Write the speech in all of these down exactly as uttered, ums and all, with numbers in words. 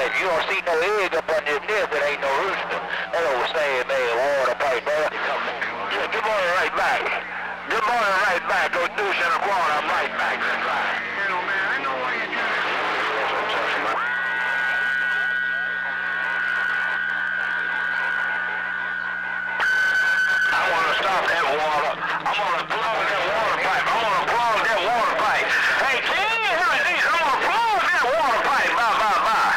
pipe. You don't see no egg up on this nest, it ain't no rooster. That old Sam man water pipe, man. Yeah, good morning right back. Good morning right back. Go deuce in a quarter, I'm right back. That's right. You know, man, I know why you're trying to... I want to stop that water. I'm going to plug that water pipe. I'm going to plug that water pipe. Hey, King, here it is. I'm going to plug that water pipe. Bye, bye, bye.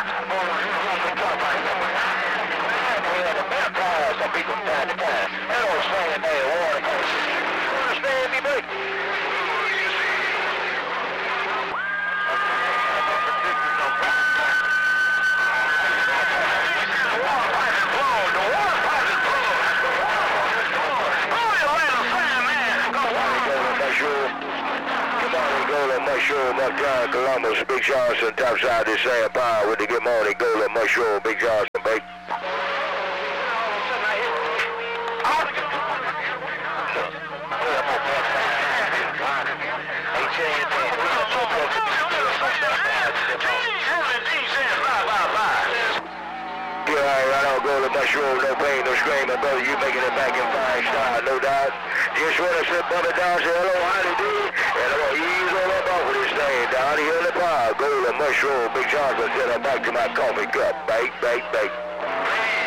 Some people from time to time. That old saying there, water pipe. You understand me, buddy? Mushroom, uptown Columbus, Big Johnson, topside this sand pile with the good morning golden mushroom, Big Johnson, baby. Yeah, right on, golden mushroom, no pain, no screaming, brother, you making it back in fine style, no doubt. Just want to sit Bubba down, say hello, how do you do? And I'm going to ease on up off of this thing down here in the pile. Golden mushroom, Big Johnson, set up back to my coffee cup. Bake, bake, bake.